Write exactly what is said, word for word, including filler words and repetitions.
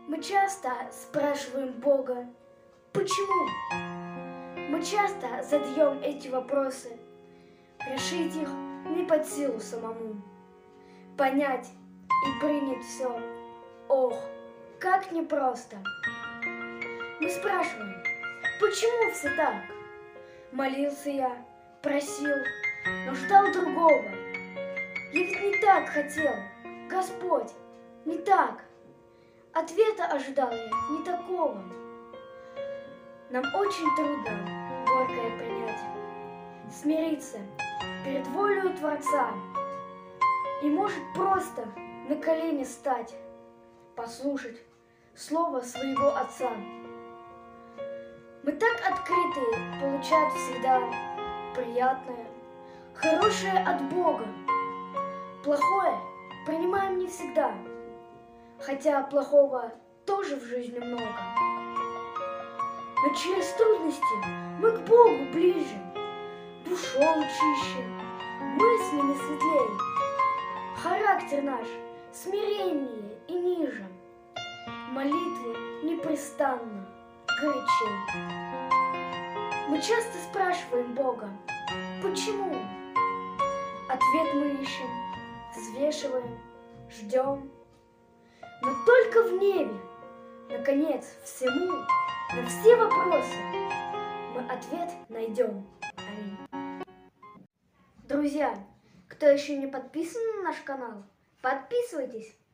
Мы часто спрашиваем Бога, почему? Мы часто задаем эти вопросы. Решить их не под силу самому. Понять и принять все. Ох, как непросто. Мы спрашиваем, почему все так? Молился я, просил, но ждал другого. Я ведь не так хотел, Господь, не так. Ответа ожидал я не такого. Нам очень трудно горькое принять, смириться перед волею Творца и, может, просто на колени стать, послушать слово своего Отца. Мы так открыты получать всегда приятное, хорошее от Бога. Плохое принимаем не всегда, хотя плохого тоже в жизни много. Но через трудности мы к Богу ближе, душою чище, мыслями светлей. Характер наш смиреннее и ниже, молитвы непрестанно горячей. Мы часто спрашиваем Бога, почему? Ответ мы ищем, взвешиваем, ждем. Но только в небе, наконец, всему, на все вопросы мы ответ найдем. Аминь. Друзья, кто еще не подписан на наш канал, подписывайтесь.